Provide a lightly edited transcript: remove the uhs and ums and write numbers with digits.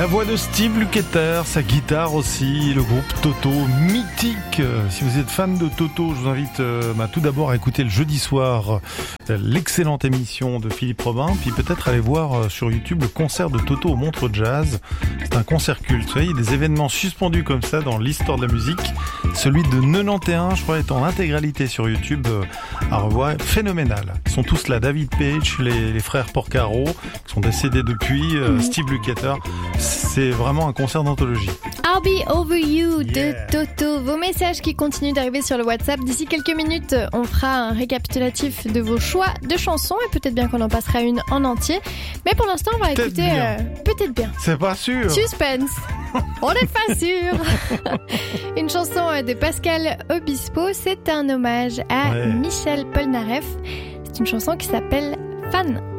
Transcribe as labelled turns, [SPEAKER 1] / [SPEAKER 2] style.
[SPEAKER 1] La voix de Steve Lukather, sa guitare aussi, le groupe Toto, mythique. Si vous êtes fan de Toto, je vous invite tout d'abord à écouter le jeudi soir l'excellente émission de Philippe Robin, puis peut-être aller voir sur YouTube le concert de Toto au Montreux Jazz. C'est un concert culte. Vous savez, il y a des événements suspendus comme ça dans l'histoire de la musique. Celui de 91, je crois, est en intégralité sur YouTube à revoir. Phénoménal. Ils sont tous là. David Page, les frères Porcaro, qui sont décédés depuis, Steve Lukather. C'est vraiment un concert d'anthologie.
[SPEAKER 2] I'll Be Over You de Toto. Vos messages qui continuent d'arriver sur le WhatsApp. D'ici quelques minutes, on fera un récapitulatif de vos choix de chansons et peut-être bien qu'on en passera une en entier. Mais pour l'instant, on va écouter Peut-être bien.
[SPEAKER 1] C'est pas sûr.
[SPEAKER 2] Suspense. On n'est pas sûr. Une chanson de Pascal Obispo. C'est un hommage à Michel Polnareff. C'est une chanson qui s'appelle Fan.